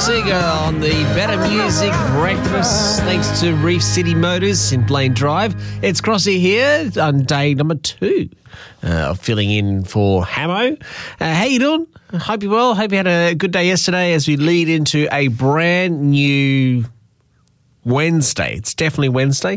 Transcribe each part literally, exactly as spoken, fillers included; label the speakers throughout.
Speaker 1: Seeger on the Better Music Breakfast, thanks to Reef City Motors in Blaine Drive. It's Crossy here on day number two, uh, filling in for Hamo. Uh, how you doing? Hope you're well. Hope you had a good day yesterday as we lead into a brand new Wednesday. It's definitely Wednesday.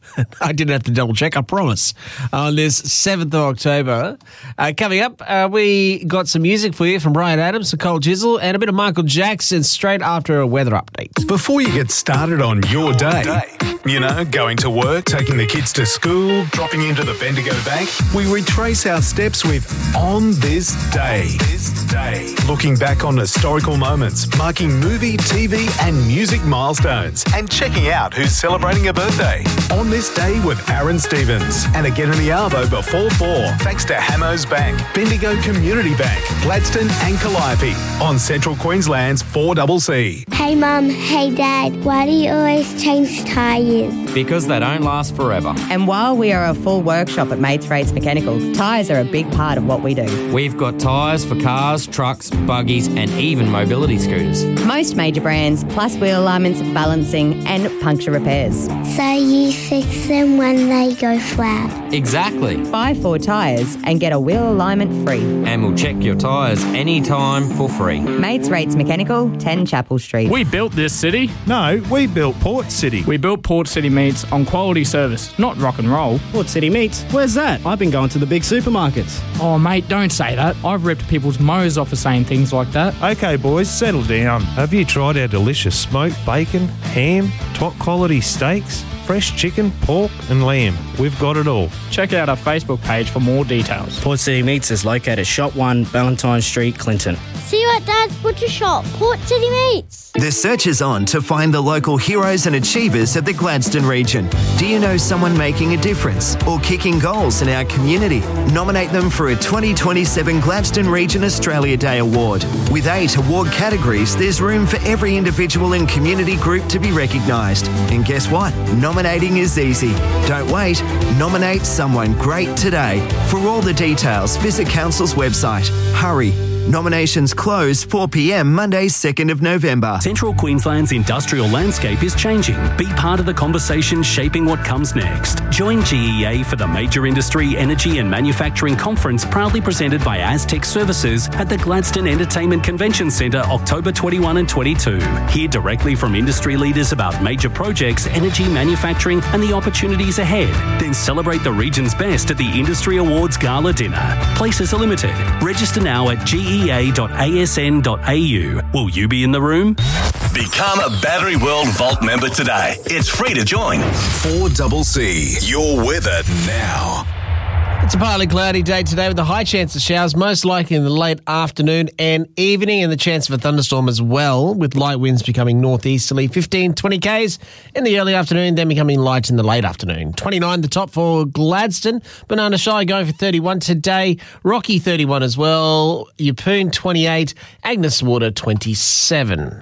Speaker 1: I didn't have to double check, I promise. On this seventh of October. Uh, coming up, uh, we got some music for you from Bryan Adams, Nicole Jizzle, and a bit of Michael Jackson straight after a weather update.
Speaker 2: Before you get started on your day, you know, going to work, taking the kids to school, dropping into the Bendigo Bank, we retrace our steps with On This Day. This day. Looking back on historical moments, marking movie, T V and music milestones, and checking out who's celebrating a birthday. On This Day with Aaron Stevens. And again in the Arvo before four, thanks to Hamos Bank, Bendigo Community Bank, Gladstone and Calliope on Central Queensland's four C C.
Speaker 3: Hey Mum, hey Dad, why do you always change tyres?
Speaker 4: Because they don't last forever.
Speaker 5: And while we are a full workshop at Mates Rates Mechanical, tyres are a big part of what we do.
Speaker 4: We've got tyres for cars, trucks, buggies and even mobility scooters.
Speaker 5: Most major brands, plus wheel alignments, balancing and puncture repairs.
Speaker 3: So you fix them when they go flat?
Speaker 4: Exactly.
Speaker 5: Buy four tyres and get a wheel alignment free.
Speaker 4: And we'll check your tyres anytime for free.
Speaker 5: Mates Rates Mechanical, ten Chapel Street.
Speaker 6: We built this city.
Speaker 7: No, we built Port City.
Speaker 6: We built Port City Meats on quality service, not rock and roll.
Speaker 7: Port City Meats? Where's that? I've been going to the big supermarkets.
Speaker 6: Oh, mate, don't say that. I've ripped people's mows off for saying things like that.
Speaker 7: Okay, boys, settle down. Have you tried our delicious smoked bacon, ham, top quality steaks, fresh chicken, pork and lamb? We've got it all.
Speaker 6: Check out our Facebook page for more details.
Speaker 8: Port City Meats is located at Shop one, Valentine Street, Clinton.
Speaker 3: See you at Dad's Butcher Shop, Port City Meats.
Speaker 9: The search is on to find the local heroes and achievers of the Gladstone region. Do you know someone making a difference or kicking goals in our community? Nominate them for a twenty twenty-seven Gladstone Region Australia Day Award. With eight award categories, there's room for every individual and community group to be recognised. And guess what? Nominating is easy. Don't wait. Nominate someone great today. For all the details, visit Council's website. Hurry. Nominations close four p.m. Monday, second of November.
Speaker 10: Central Queensland's industrial landscape is changing. Be part of the conversation shaping what comes next. Join G E A for the Major Industry, Energy and Manufacturing Conference, proudly presented by Aztec Services at the Gladstone Entertainment Convention Centre, October twenty-first and twenty-second. Hear directly from industry leaders about major projects, energy, manufacturing and the opportunities ahead. Then celebrate the region's best at the Industry Awards Gala Dinner. Places are limited. Register now at G E A. E A dot A S N dot A U. Will you be in the room?
Speaker 11: Become a Battery World Vault member today. It's free to join.
Speaker 2: four C C. Your weather now.
Speaker 1: It's a partly cloudy day today with a high chance of showers, most likely in the late afternoon and evening, and the chance of a thunderstorm as well, with light winds becoming northeasterly, fifteen, twenty kays in the early afternoon, then becoming light in the late afternoon. twenty-nine the top for Gladstone, Banana Shy going for thirty-one today, Rocky thirty-one as well, Yeppoon twenty-eight, Agnes Water twenty-seven.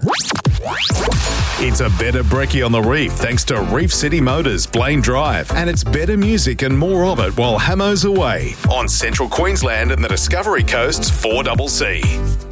Speaker 2: It's a better brekkie on the reef thanks to Reef City Motors, Blaine Drive. And it's better music and more of it while Hamo's away on Central Queensland and the Discovery Coast's four C C.